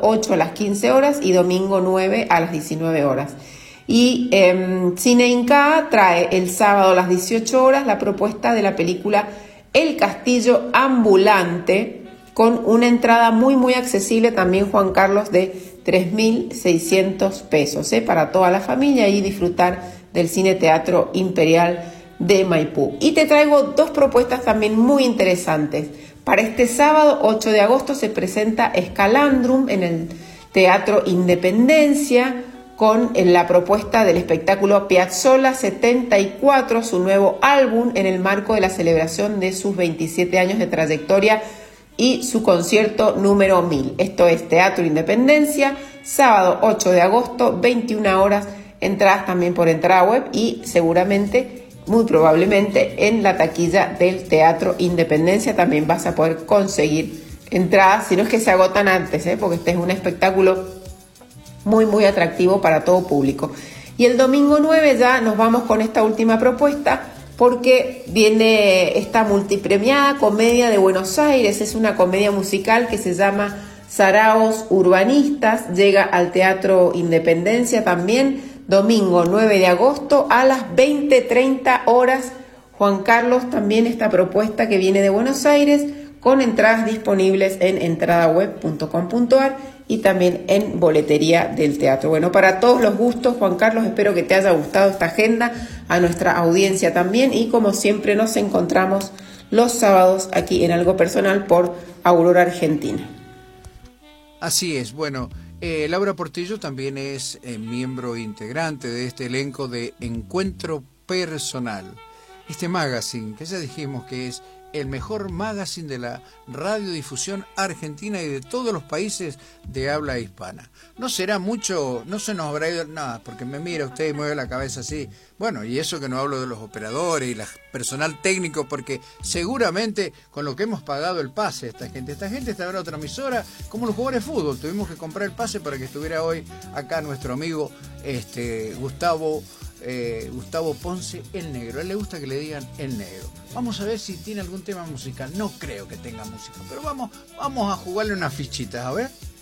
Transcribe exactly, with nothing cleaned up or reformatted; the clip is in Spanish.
ocho a las quince horas y domingo nueve a las diecinueve horas. Y eh, Cine Inca trae el sábado a las dieciocho horas la propuesta de la película El Castillo Ambulante, con una entrada muy muy accesible también, Juan Carlos, de tres mil seiscientos pesos, ¿eh? Para toda la familia y disfrutar del Cine Teatro Imperial de Maipú. Y te traigo dos propuestas también muy interesantes. Para este sábado ocho de agosto se presenta Escalandrum en el Teatro Independencia, con la propuesta del espectáculo Piazzolla setenta y cuatro, su nuevo álbum, en el marco de la celebración de sus veintisiete años de trayectoria y su concierto número mil. Esto es Teatro Independencia, sábado ocho de agosto, veintiuna horas, entradas también por entrada web y seguramente, muy probablemente, en la taquilla del Teatro Independencia también vas a poder conseguir entradas, si no es que se agotan antes, ¿eh? Porque este es un espectáculo muy muy atractivo para todo público. Y el domingo nueve ya nos vamos con esta última propuesta, porque viene esta multipremiada Comedia de Buenos Aires. Es una comedia musical que se llama Saraos Urbanistas, llega al Teatro Independencia también, domingo nueve de agosto a las veinte treinta horas. Juan Carlos, también esta propuesta que viene de Buenos Aires, con entradas disponibles en entradaweb punto com punto ar y también en boletería del teatro. Bueno, para todos los gustos, Juan Carlos, espero que te haya gustado esta agenda, a nuestra audiencia también, y como siempre nos encontramos los sábados aquí en Algo Personal por Aurora Argentina. Así es. Bueno, eh, Laura Portillo también es eh, miembro integrante de este elenco de Encuentro Personal, este magazine que ya dijimos que es el mejor magazine de la radiodifusión argentina y de todos los países de habla hispana. No será mucho, no se nos habrá ido nada, porque me mira usted y mueve la cabeza así. Bueno, y eso que no hablo de los operadores y el personal técnico, porque seguramente con lo que hemos pagado el pase, esta gente, esta gente está en otra emisora, como los jugadores de fútbol, tuvimos que comprar el pase para que estuviera hoy acá nuestro amigo este Gustavo Eh, Gustavo Ponce, el negro. A él le gusta que le digan el negro. Vamos a ver si tiene algún tema musical. No creo que tenga música, pero vamos, vamos a jugarle unas fichitas, a ver.